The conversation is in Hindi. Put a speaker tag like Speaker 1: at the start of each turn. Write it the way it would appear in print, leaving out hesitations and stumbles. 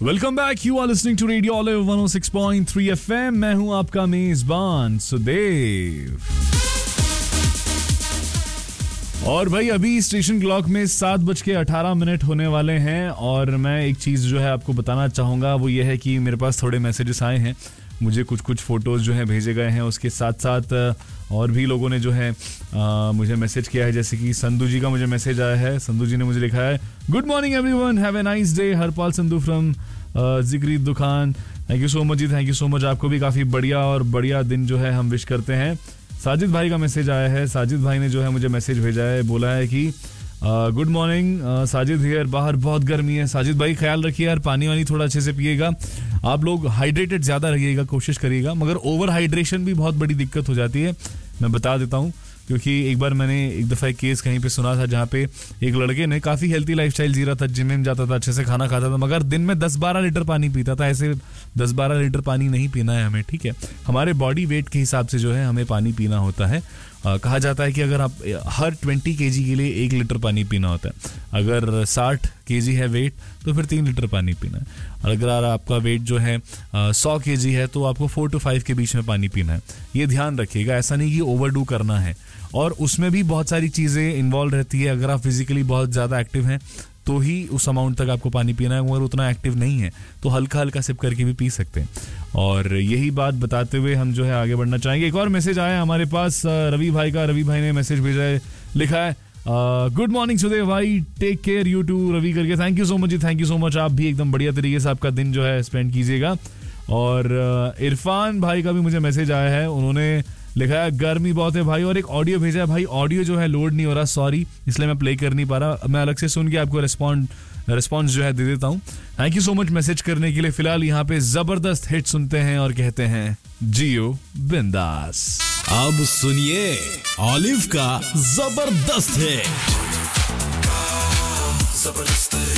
Speaker 1: Welcome back. You are listening to radio olive 106.3 FM. मैं हूं आपका मेजबान सुदेव. और भाई अभी स्टेशन क्लॉक में 7:18 होने वाले हैं. और मैं एक चीज़ जो है आपको बताना चाहूँगा वो ये है कि मेरे पास थोड़े मैसेजेस आए हैं. मुझे कुछ फ़ोटोज़ जो हैं भेजे गए हैं. उसके साथ साथ और भी लोगों ने जो है मुझे मैसेज किया है. जैसे कि संधू जी का मुझे मैसेज आया है. संधू जी ने मुझे लिखा है, good morning everyone, have a nice day. Harpal Sandhu from जिक्री दुकान. Thank you so much ji, thank you so much. आपको भी काफ़ी बढ़िया दिन जो है हम विश करते हैं. साजिद भाई का मैसेज आया है. साजिद भाई ने जो है मुझे मैसेज भेजा है. बोला है कि गुड मॉर्निंग साजिद हियर, बाहर बहुत गर्मी है. साजिद भाई ख्याल रखिए यार, पानी वानी थोड़ा अच्छे से पिएगा. आप लोग हाइड्रेटेड ज़्यादा रहिएगा, कोशिश करिएगा. मगर ओवर हाइड्रेशन भी बहुत बड़ी दिक्कत हो जाती है. मैं बता देता हूँ क्योंकि एक बार मैंने एक दफ़ा एक केस कहीं पे सुना था जहाँ पे एक लड़के ने काफ़ी हेल्थी लाइफस्टाइल जी रहा था, जिम में जाता था, अच्छे से खाना खाता था, मगर दिन में 10-12 लीटर पानी पीता था. ऐसे 10-12 लीटर पानी नहीं पीना है हमें, ठीक है. हमारे बॉडी वेट के हिसाब से जो है हमें पानी पीना होता है. कहा जाता है कि अगर आप हर 20 kg के लिए 1 लीटर पानी पीना होता है. अगर 60 kg है वेट तो फिर 3 लीटर पानी पीना है. और अगर आपका वेट जो है 100 kg है तो आपको 4 to 5 के बीच में पानी पीना है. ये ध्यान रखिएगा. ऐसा नहीं कि ओवरडू करना है. और उसमें भी बहुत सारी चीज़ें इन्वॉल्व रहती है. अगर आप फिजिकली बहुत ज़्यादा एक्टिव हैं तो ही उस अमाउंट तक आपको पानी पीना है. मगर उतना एक्टिव नहीं है तो हल्का हल्का सिप करके भी पी सकते हैं. और यही बात बताते हुए हम जो है आगे बढ़ना चाहेंगे. एक और मैसेज आया हमारे पास रवि भाई का. रवि भाई ने मैसेज भेजा है, लिखा है गुड मॉर्निंग सुदेव भाई, take care you to, Ravi करके. Thank you so much ji, thank you so much. आप भी एकदम बढ़िया तरीके से आपका दिन जो है स्पेंड कीजिएगा. और इरफान भाई का भी मुझे मैसेज आया है. उन्होंने लिखा है गर्मी बहुत है भाई, और एक ऑडियो भेजा है. भाई ऑडियो जो है लोड नहीं हो रहा, सॉरी, इसलिए मैं प्ले कर नहीं पा रहा. मैं अलग से सुन के आपको रिस्पॉन्स जो है दे देता हूँ. Thank you so much message करने के लिए. फिलहाल यहाँ पे जबरदस्त हिट सुनते हैं और कहते हैं जियो बिंदास.
Speaker 2: अब सुनिए ऑलिव का जबरदस्त हिट.